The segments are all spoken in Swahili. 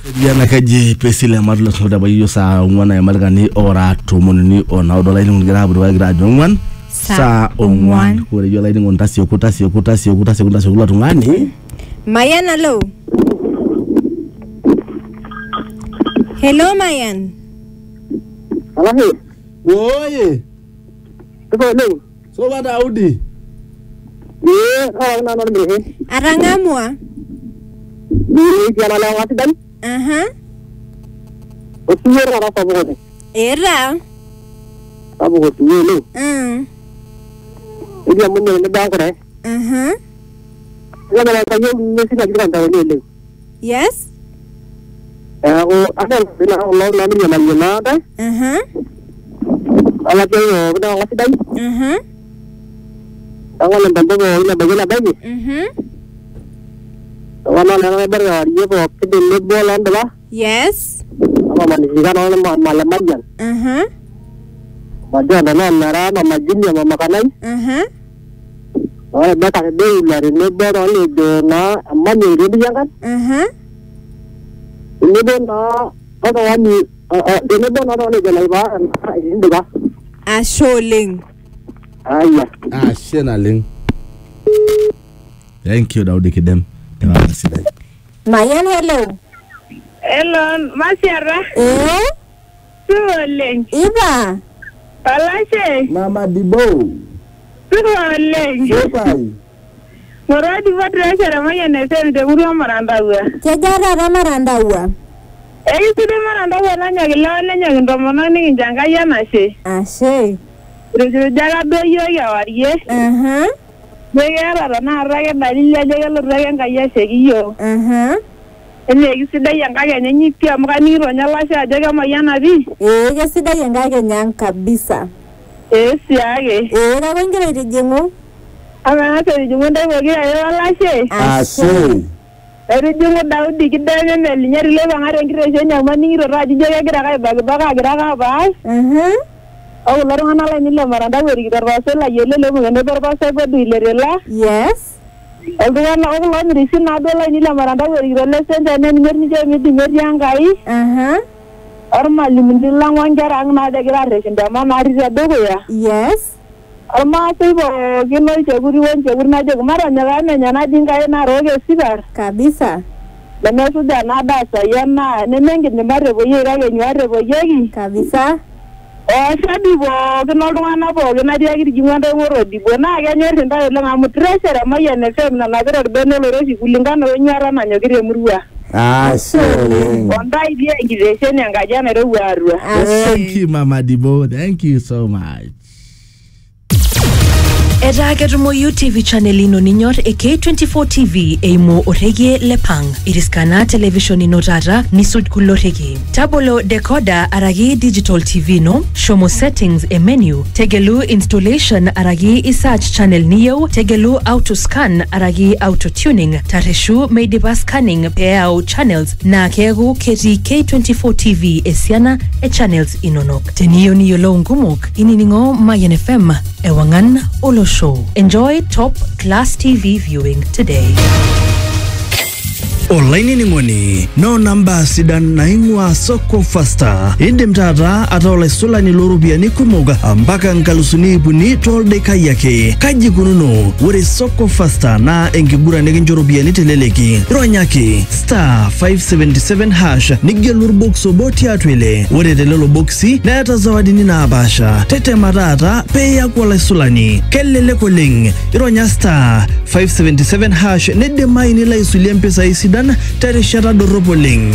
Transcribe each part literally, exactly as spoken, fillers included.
Yana kaji pesile marlo soda bayo sa ongwana ya margani ora tumununi ona odola ini ngira buru gira jongwan sa ongwan kore yola ini ngonta si okuta si okuta si okuta si okuta si okuta tungani Mayan hello. Hello Mayan. Alahi. Oye. Tuko leo. So bada Audi. Ye, ah na na mbe. Arangamwa. Ni jana la wati dan. Aha. Osuera ra sabu. Era. Sabu ko tuelo. Mm. Idia munne ne ba ko re. Aha. Yana la kayo ni sina jira ta lele. Yes. Eh o ana sina Allah na ni na na da. Aha. Ala kayo da wati dan. Aha. Ang alam ba ko ina ba na ba ni? Mhm. Wana na na bar ye ko kede le bolan da ba? Yes. Ama man siga na na malaman yan. Aha. Baja na na na na majin ya mamakanay. Aha. Ay bata ke de la re le ba ni de na man ni ri yan kan? Aha. Ni de na ada wani de le ba na ni de la ba ni ba. Asholing. Aya. Ah shena ling. Thank you Daudi Kidem. Tawa sida. Mayan hello. Hello, Masiara. Eh? Suoleng. Iba. Palashe. Mama Dibo. Suoleng. Sopai. Moradi vadra sera maya ne sen de muru maranda wa. Kejara ramaranda wa. Ei sude maranda wa na nyagila na nyagindo mona ni njanga ya na she. Ashe. Ruju jaga do yo ya wariye. Aha. Megera na rage dalile jaga lo rage ngaya she giyo. Aha. Ene gisida yanga ya nyi pia mkani ro nyala sha jaga mayana bi. Eh, gesida yanga kenyang kabisa. Eh siage. Eh, na wengine rijingu. Ama na rijingu nda wogira ya lashe. Ashe. Rijingu Daudi kidenge meli nyari le bangare ngire shenya mani ro raji jaga gira kai bag baga gira ka bas. Aha. Oh, laro ngana la ni le maranda wori gira basela yele le mo ne barba sa bodu ile rela. Yes. Alduan la ko lan risi na do la ni la maranda wori gira le sende ne ni merni je mi di merni angai. Aha. Arma limundi lang wanjara ang na de gira re senda ma mari za dogo ya. Yes. Arma sai bo gino je guri won je guri na je mara nyaga na nyana dinga na roge sigar. Kabisa. La na su da na da sa yana ne mengi ne mare bo ye ga ge nyare bo yegi. Kabisa. Oh, sabi bo gino dwana bo gina dia giri jinganda ngoro di bo na ga nyer nda la ngamu treasure ma ya ne fem na na gara beno lo rosi kulingana nyara na nyogire murua. Ashe. Onda idea ingizesheni angajana ro warua. Thank you Mama Dibo. Thank you so much. Era ketumoyu T V channel ino ninyor e K twenty-four T V eimo orege lepang. Iriskana television ino tata nisuj kulorege. Tabolo decoder aragi digital T V no. Shomo settings e menu. Tegelu installation aragi isearch channel niyo. Tegelu auto scan aragi auto tuning. Tareshu meidipa scanning peao channels na kegu keti K twenty-four T V esiana e channels inonok. Teniyo niyo lo ngumok ininingo Mayan F M ewangan olo show. Enjoy top class T V viewing today. Online ningoni no namba sidan naingwa soko fasta indem tata atawala sola ni lorubia ni kumoga ambaka nkalusuni buni tolde kayake kaji kununo wore soko fasta na engibura neginjorubia ni teleleki ronyaki star five seventy-seven hash nigelur boxo boti atwele wore telelo boxi na yata zawadi ni na abasha tete matata peya kwa la solani kelele koling ronya star five seventy-seven hash nede maini la isulia mpesa isi dan tere shara doropoling.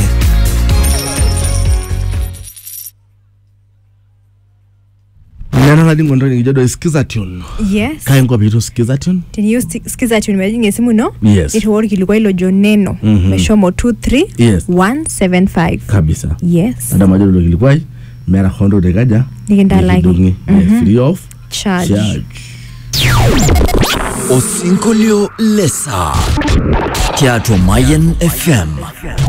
Nana ngadi ngondo ngijodo skiza tune. Yes. Kaya ngwa bitu skiza tune. Teniyo skiza tune majinge simu no? Yes. Ito wori kilikuwa ilo joneno. Mm-hmm. Meshomo two three one seven five. Kabisa. Yes. Ada majodo kilikuwa mera hondo de gaja. Nikinda like. Mm-hmm. Free of charge. charge. Osinkolio Lesa Teatro Mayan F M.